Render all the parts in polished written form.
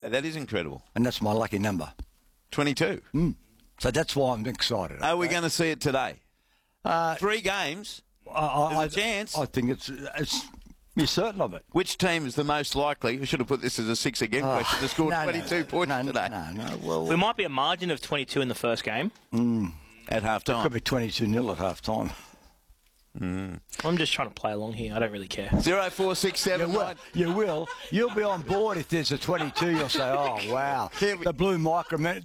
that is incredible. And that's my lucky number. 22. So that's why I'm excited. Are we going to see it today? 3 games. There's a chance. I think it's you're certain of it. Which team is the most likely? We should have put this as a 6 again question to score 22 points today. No. Well, We might be a margin of 22 in the first game. At half time. could be 22-0 at half time. I'm just trying to play along here. I don't really care. 0467. You will. You'll be on board if there's a 22. You'll say, "Oh wow, the blue micromet."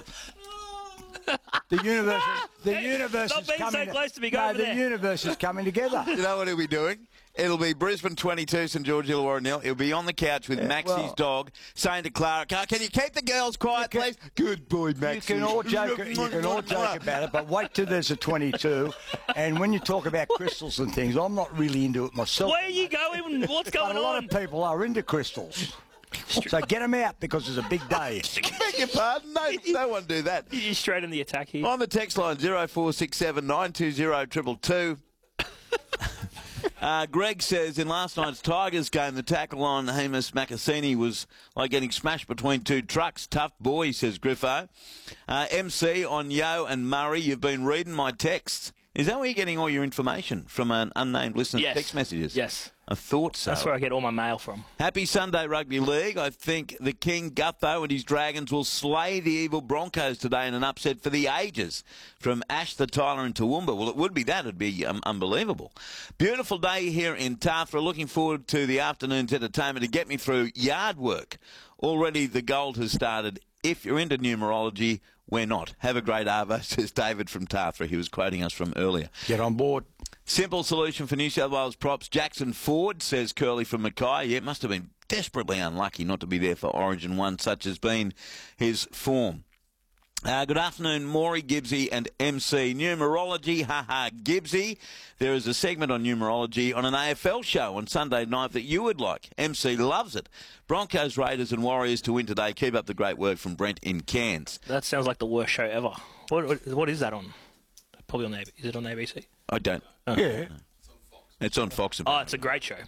The universe. The universe Stop is being so coming. close to me, go over the there. universe is coming together. You know what he'll be doing? It'll be Brisbane 22, St George Illawarra 0. He'll be on the couch with Maxie's dog, saying to Clara, "Can you keep the girls quiet, please?" Good boy, Maxie. You can all joke about it, but wait till there's a 22. And when you talk about crystals and things, I'm not really into it myself. Where are you going? What's going But a lot on? of people are into crystals. So get them out because it's a big day. Beg your pardon? No one do that. You're straight on the attack here. On the text line, 0467 920 222. Greg says, in last night's Tigers game, the tackle on Hamas Makasini was like getting smashed between 2 trucks. Tough boy, he says Griffo. MC on Yo and Murray, you've been reading my texts. Is that where you're getting all your information from an unnamed listener's text messages? Yes. I thought so. That's where I get all my mail from. Happy Sunday, Rugby League. I think the King Gutho and his Dragons will slay the evil Broncos today in an upset for the ages. From Ash the Tyler and Toowoomba. Well, it would be that. It'd be unbelievable. Beautiful day here in Tafra. Looking forward to the afternoon's entertainment to get me through yard work. Already the gold has started. If you're into numerology, we're not. Have a great Arvo, says David from Tafra. He was quoting us from earlier. Get on board. Simple solution for New South Wales props. Jackson Ford, says Curly from Mackay. Yeah, it must have been desperately unlucky not to be there for Origin 1, such has been his form. Good afternoon, Maury, Gibbsy and MC. Numerology, Gibbsy. There is a segment on numerology on an AFL show on Sunday night that you would like. MC loves it. Broncos, Raiders and Warriors to win today. Keep up the great work from Brent in Cairns. That sounds like the worst show ever. What is that on? Probably on is it on ABC? I don't. Yeah. It's on Fox. Oh, it's a great show.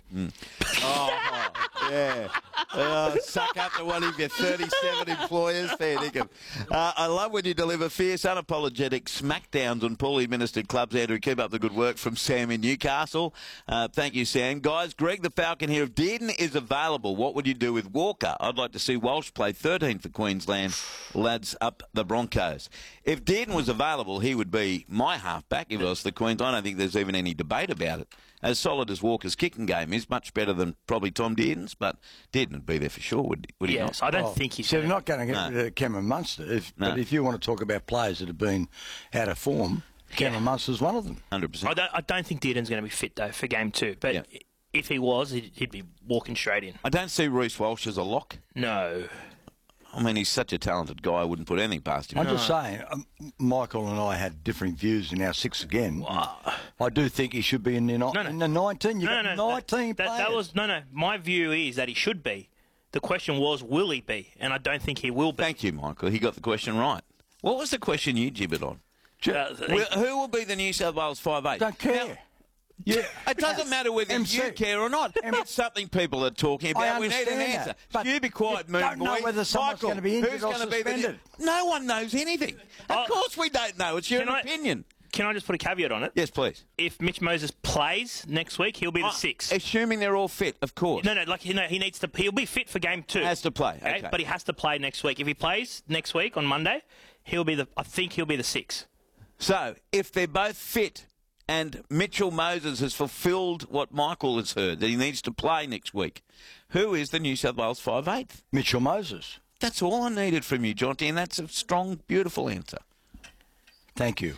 Yeah. Suck up to one of your 37 employers. Fair dinkum. I love when you deliver fierce, unapologetic smackdowns on poorly administered clubs, Andrew. Keep up the good work from Sam in Newcastle. Thank you, Sam. Guys, Greg the Falcon here. If Dearden is available, what would you do with Walker? I'd like to see Walsh play 13 for Queensland. Lads up the Broncos. If Dearden was available, he would be my halfback if it was the Queensland. I don't think there's even any debate about it. As solid as Walker's kicking game is, much better than probably Tom Dearden's, but Dearden would be there for sure, would he not? Yes, I don't think he's... So they're not going to get rid of Cameron Munster. But if you want to talk about players that have been out of form, Cameron Munster's one of them. 100%. I don't think Dearden's going to be fit, though, for Game 2. But if he was, he'd be walking straight in. I don't see Reece Walsh as a lock. No. I mean, he's such a talented guy, I wouldn't put anything past him. I'm just saying, Michael and I had different views in our 6 again. I do think he should be in the 19. You've got 19 players. My view is that he should be. The question was, will he be? And I don't think he will be. Thank you, Michael. He got the question right. What was the question you gibbered on? Who will be the New South Wales 5'8"? Don't care. Now, it doesn't matter whether you care or not. It's something people are talking about. We need an answer. But you be quiet, Moon don't Boy. know whether someone's Michael, going to be injured who's or going to be suspended. No one knows anything. Of course we don't know. It's your opinion. Can I just put a caveat on it? Yes, please. If Mitch Moses plays next week, he'll be the 6. Assuming they're all fit, of course. No, he needs to. He'll be fit for Game 2. Has to play, okay. But he has to play next week. If he plays next week on Monday, I think he'll be the 6. So, if they're both fit and Mitchell Moses has fulfilled what Michael has heard, that he needs to play next week, who is the New South Wales 5'8"? Mitchell Moses. That's all I needed from you, Jonty, and that's a strong, beautiful answer. Thank you.